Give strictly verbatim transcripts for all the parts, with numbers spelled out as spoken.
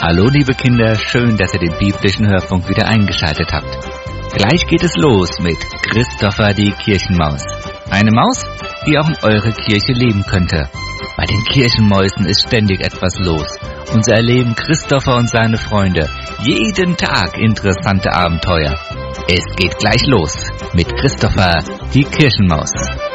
Hallo liebe Kinder, schön, dass ihr den biblischen Hörfunk wieder eingeschaltet habt. Gleich geht es los mit Christopher die Kirchenmaus. Eine Maus, die auch in eurer Kirche leben könnte. Bei den Kirchenmäusen ist ständig etwas los. Und so erleben Christopher und seine Freunde jeden Tag interessante Abenteuer. Es geht gleich los mit Christopher die Kirchenmaus.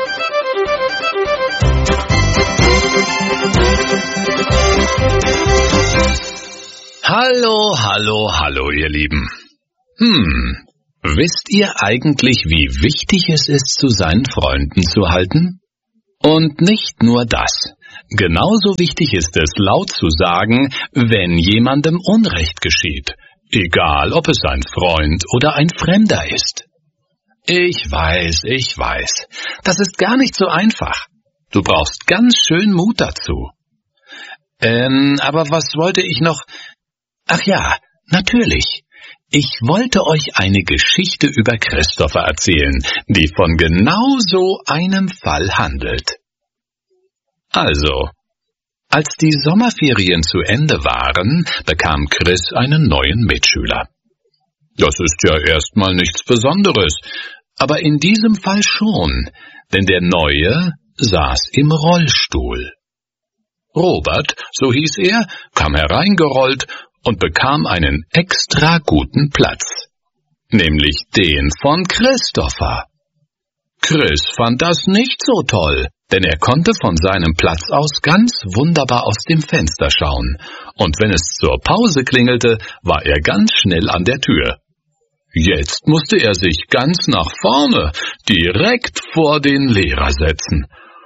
Hallo, hallo, hallo, ihr Lieben. Hm, wisst ihr eigentlich, wie wichtig es ist, zu seinen Freunden zu halten? Und nicht nur das. Genauso wichtig ist es, laut zu sagen, wenn jemandem Unrecht geschieht, egal ob es ein Freund oder ein Fremder ist. Ich weiß, ich weiß, das ist gar nicht so einfach. Du brauchst ganz schön Mut dazu. Ähm, aber was wollte ich noch... Ach ja, natürlich. Ich wollte euch eine Geschichte über Christopher erzählen, die von genau so einem Fall handelt. Also, als die Sommerferien zu Ende waren, bekam Chris einen neuen Mitschüler. Das ist ja erstmal nichts Besonderes, aber in diesem Fall schon, denn der Neue saß im Rollstuhl. Robert, so hieß er, kam hereingerollt und bekam einen extra guten Platz, nämlich den von Christopher. Chris fand das nicht so toll, denn er konnte von seinem Platz aus ganz wunderbar aus dem Fenster schauen, und wenn es zur Pause klingelte, war er ganz schnell an der Tür. Jetzt musste er sich ganz nach vorne, direkt vor den Lehrer setzen.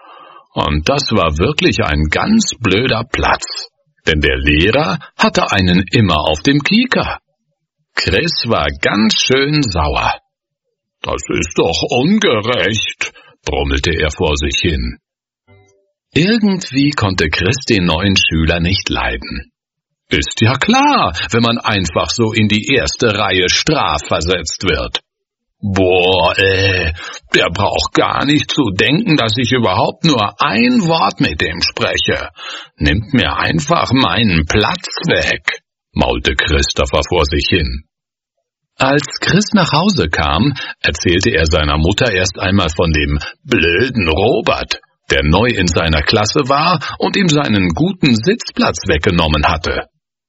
Und das war wirklich ein ganz blöder Platz. Denn der Lehrer hatte einen immer auf dem Kieker. Chris war ganz schön sauer. »Das ist doch ungerecht«, brummelte er vor sich hin. Irgendwie konnte Chris den neuen Schüler nicht leiden. Ist ja klar, wenn man einfach so in die erste Reihe strafversetzt wird. Boah, äh, der braucht gar nicht zu denken, dass ich überhaupt nur ein Wort mit dem spreche. Nimmt mir einfach meinen Platz weg, maulte Christopher vor sich hin. Als Chris nach Hause kam, erzählte er seiner Mutter erst einmal von dem blöden Robert, der neu in seiner Klasse war und ihm seinen guten Sitzplatz weggenommen hatte.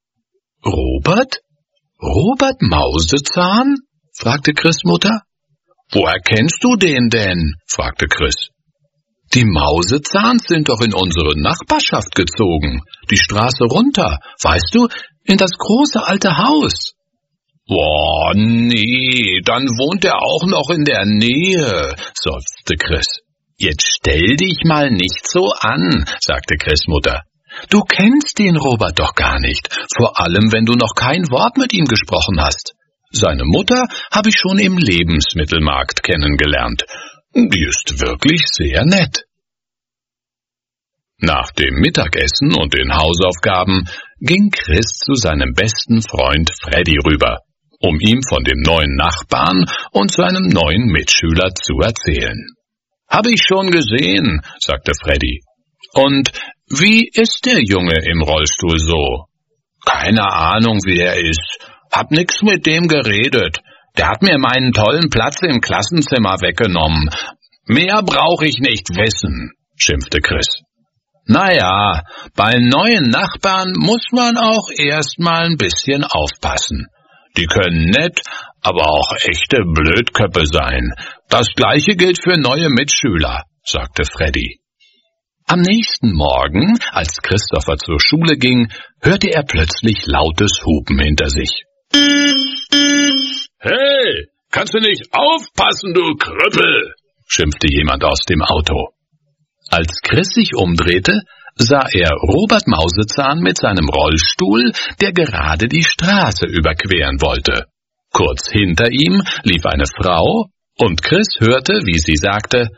Robert? Robert Mausezahn? Fragte Chris' Mutter. »Woher kennst du den denn?« fragte Chris. »Die Mausezahns sind doch in unsere Nachbarschaft gezogen, die Straße runter, weißt du, in das große alte Haus.« »Boah, nee, dann wohnt er auch noch in der Nähe«, seufzte Chris. »Jetzt stell dich mal nicht so an«, sagte Chris' Mutter. »Du kennst den Robert doch gar nicht, vor allem wenn du noch kein Wort mit ihm gesprochen hast. Seine Mutter habe ich schon im Lebensmittelmarkt kennengelernt. Die ist wirklich sehr nett.« Nach dem Mittagessen und den Hausaufgaben ging Chris zu seinem besten Freund Freddy rüber, um ihm von dem neuen Nachbarn und seinem neuen Mitschüler zu erzählen. »Habe ich schon gesehen«, sagte Freddy. »Und wie ist der Junge im Rollstuhl so?« »Keine Ahnung, wie er ist. Hab nix mit dem geredet. Der hat mir meinen tollen Platz im Klassenzimmer weggenommen. Mehr brauche ich nicht wissen«, schimpfte Chris. »Naja, bei neuen Nachbarn muss man auch erstmal ein bisschen aufpassen. Die können nett, aber auch echte Blödköppe sein. Das Gleiche gilt für neue Mitschüler«, sagte Freddy. Am nächsten Morgen, als Christopher zur Schule ging, hörte er plötzlich lautes Hupen hinter sich. »Hey, kannst du nicht aufpassen, du Krüppel«, schimpfte jemand aus dem Auto. Als Chris sich umdrehte, sah er Robert Mausezahn mit seinem Rollstuhl, der gerade die Straße überqueren wollte. Kurz hinter ihm lief eine Frau, und Chris hörte, wie sie sagte,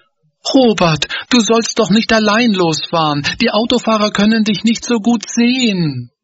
»Robert, du sollst doch nicht allein losfahren, die Autofahrer können dich nicht so gut sehen.«